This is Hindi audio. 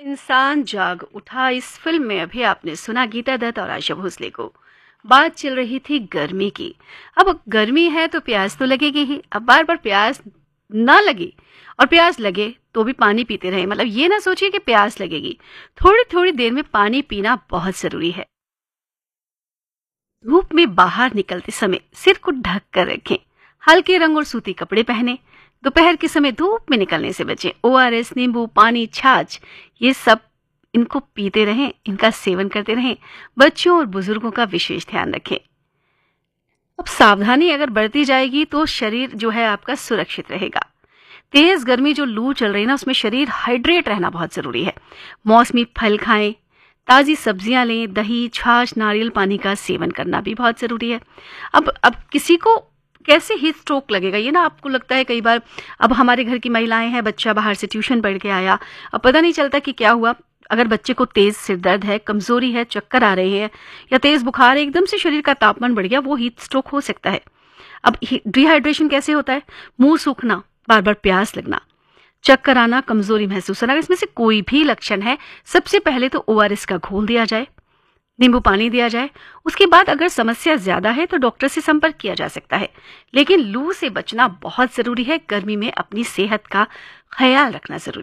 इंसान जाग उठा। इस फिल्म में अभी आपने सुना गीता दत्त और आशा भोसले को। बात चल रही थी गर्मी की। अब गर्मी है तो प्यास तो लगेगी ही। अब बार बार प्यास ना लगे और प्यास लगे तो भी पानी पीते रहे। मतलब ये ना सोचिए कि प्यास लगेगी, थोड़ी थोड़ी देर में पानी पीना बहुत जरूरी है। धूप में बाहर निकलते समय सिर को ढक कर रखें। हल्के रंग और सूती कपड़े पहने। दोपहर के समय धूप में निकलने से बचें। ओआरएस, नींबू पानी, छाछ, ये सब इनको पीते रहें, इनका सेवन करते रहें। बच्चों और बुजुर्गों का विशेष ध्यान रखें। अब सावधानी अगर बरती जाएगी तो शरीर जो है आपका सुरक्षित रहेगा। तेज गर्मी जो लू चल रही है ना, उसमें शरीर हाइड्रेट रहना बहुत जरूरी है। मौसमी फल खाएं, ताजी सब्जियां लें, दही, छाछ, नारियल पानी का सेवन करना भी बहुत जरूरी है। अब किसी को कैसे हीट स्ट्रोक लगेगा, ये ना आपको लगता है कई बार। अब हमारे घर की महिलाएं हैं, बच्चा बाहर से ट्यूशन पढ़ के आया, अब पता नहीं चलता कि क्या हुआ। अगर बच्चे को तेज सिर दर्द है, कमजोरी है, चक्कर आ रहे हैं या तेज बुखार है, एकदम से शरीर का तापमान बढ़ गया, वो हीट स्ट्रोक हो सकता है। अब डिहाइड्रेशन कैसे होता है? मुंह सूखना, बार बार प्यास लगना, चक्कर आना, कमजोरी महसूस होना। अगर इसमें से कोई भी लक्षण है, सबसे पहले तो ओआरएस का घोल दिया जाए, नींबू पानी दिया जाए। उसके बाद अगर समस्या ज्यादा है तो डॉक्टर से संपर्क किया जा सकता है। लेकिन लू से बचना बहुत जरूरी है। गर्मी में अपनी सेहत का ख्याल रखना जरूरी है।